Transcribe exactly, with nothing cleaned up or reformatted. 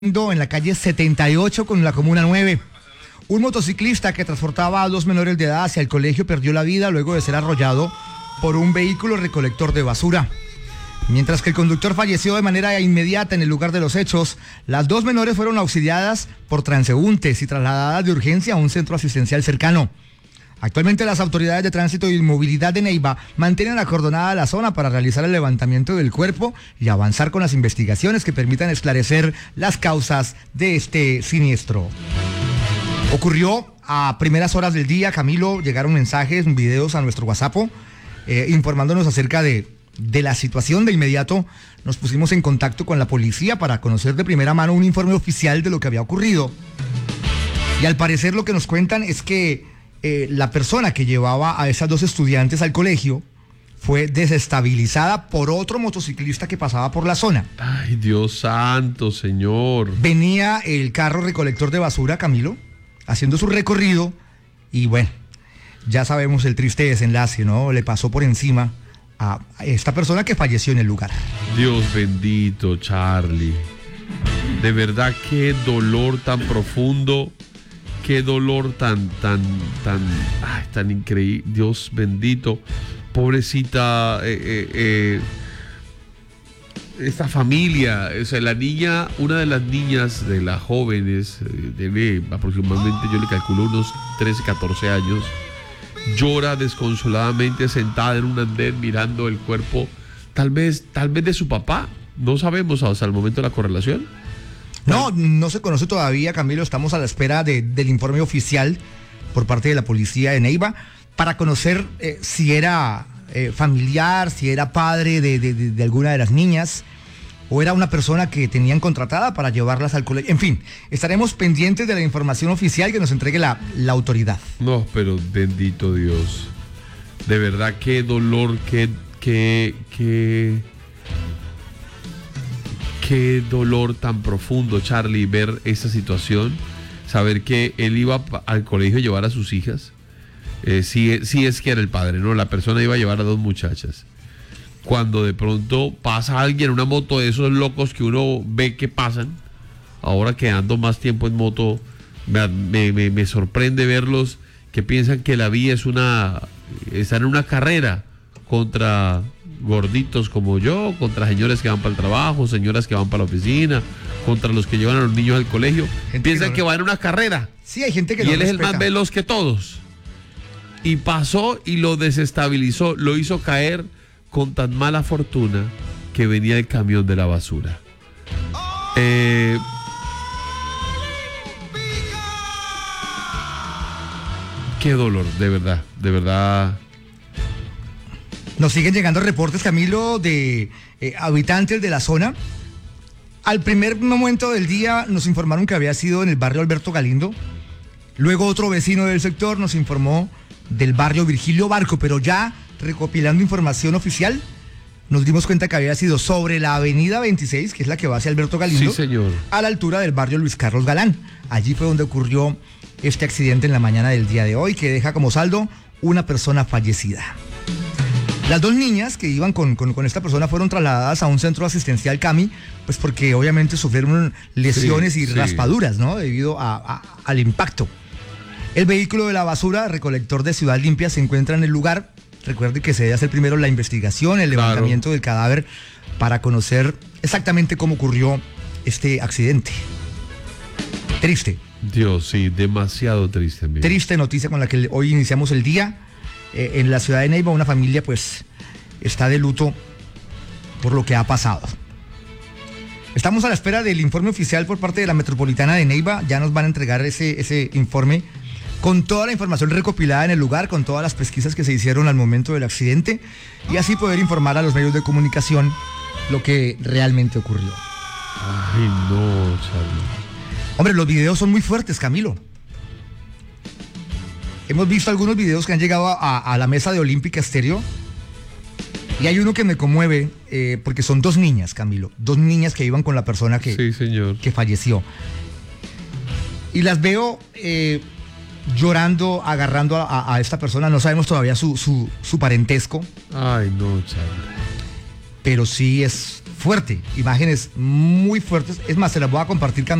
En la calle setenta y ocho con la Comuna nueve. Un motociclista que transportaba a dos menores de edad hacia el colegio perdió la vida luego de ser arrollado por un vehículo recolector de basura. Mientras que el conductor falleció de manera inmediata en el lugar de los hechos, las dos menores fueron auxiliadas por transeúntes y trasladadas de urgencia a un centro asistencial cercano. Actualmente las autoridades de tránsito y movilidad de Neiva mantienen acordonada la zona para realizar el levantamiento del cuerpo y avanzar con las investigaciones que permitan esclarecer las causas de este siniestro. Ocurrió a primeras horas del día, Camilo, llegaron mensajes, videos a nuestro WhatsApp eh, informándonos acerca de, de la situación. De inmediato nos pusimos en contacto con la policía para conocer de primera mano un informe oficial de lo que había ocurrido. Y al parecer lo que nos cuentan es que Eh, la persona que llevaba a esas dos estudiantes al colegio fue desestabilizada por otro motociclista que pasaba por la zona. Ay, Dios santo, señor. Venía el carro recolector de basura, Camilo, haciendo su recorrido y bueno, ya sabemos el triste desenlace, ¿no? Le pasó por encima a esta persona que falleció en el lugar. Dios bendito, Charlie. De verdad, qué dolor tan profundo. Qué dolor tan, tan, tan, ay, tan increíble. Dios bendito. Pobrecita, eh, eh, eh, esta familia. O sea, la niña, una de las niñas de las jóvenes, eh, debe aproximadamente, yo le calculo unos trece, catorce años, llora desconsoladamente sentada en un andén mirando el cuerpo, tal vez, tal vez de su papá. No sabemos hasta el momento de la correlación. No, no se conoce todavía, Camilo. Estamos a la espera de, del informe oficial por parte de la policía de Neiva para conocer eh, si era eh, familiar, si era padre de, de, de, de alguna de las niñas o era una persona que tenían contratada para llevarlas al colegio. En fin, estaremos pendientes de la información oficial que nos entregue la, la autoridad. No, pero bendito Dios. De verdad, qué dolor, qué, qué, qué... Qué dolor tan profundo, Charlie, ver esa situación, saber que él iba al colegio a llevar a sus hijas, eh, sí, sí es que era el padre, ¿no? La persona iba a llevar a dos muchachas. Cuando de pronto pasa alguien en una moto de esos locos que uno ve que pasan, ahora que ando más tiempo en moto, me, me, me sorprende verlos que piensan que la vía es una, están en una carrera contra gorditos como yo, contra señores que van para el trabajo, señoras que van para la oficina, contra los que llevan a los niños al colegio. Gente piensan que, no... que va en una carrera. Sí, hay gente que y no él respeta. Es el más veloz que todos. Y pasó y lo desestabilizó, lo hizo caer con tan mala fortuna que venía el camión de la basura. Eh... Qué dolor, de verdad, de verdad. Nos siguen llegando reportes, Camilo, de eh, habitantes de la zona. Al primer momento del día nos informaron que había sido en el barrio Alberto Galindo. Luego otro vecino del sector nos informó del barrio Virgilio Barco, pero ya recopilando información oficial, nos dimos cuenta que había sido sobre la avenida veintiséis, que es la que va hacia Alberto Galindo, sí, señor, a la altura del barrio Luis Carlos Galán. Allí fue donde ocurrió este accidente en la mañana del día de hoy, que deja como saldo una persona fallecida. Las dos niñas que iban con, con, con esta persona fueron trasladadas a un centro asistencial CAMI, pues porque obviamente sufrieron lesiones sí, y sí. raspaduras, ¿no? Debido a, a, al impacto. El vehículo de la basura, recolector de Ciudad Limpia, se encuentra en el lugar. Recuerde que se debe hacer primero la investigación, el levantamiento claro. del cadáver, para conocer exactamente cómo ocurrió este accidente. Triste. Dios, sí, demasiado triste. Amigo. Triste noticia con la que hoy iniciamos el día. Eh, en la ciudad de Neiva, una familia pues está de luto por lo que ha pasado. Estamos a la espera del informe oficial por parte de la Metropolitana de Neiva. Ya nos van a entregar ese, ese informe con toda la información recopilada en el lugar, con todas las pesquisas que se hicieron al momento del accidente y así poder informar a los medios de comunicación lo que realmente ocurrió. Ay, no, Charlie. Hombre, los videos son muy fuertes, Camilo. Hemos visto algunos videos que han llegado a, a la mesa de Olímpica Estéreo y hay uno que me conmueve eh, porque son dos niñas, Camilo, dos niñas que iban con la persona que, sí, señor. que falleció. Y las veo eh, llorando, agarrando a, a esta persona, no sabemos todavía su, su, su parentesco. Ay, no, Charlie. Pero sí es fuerte, imágenes muy fuertes. Es más, se las voy a compartir.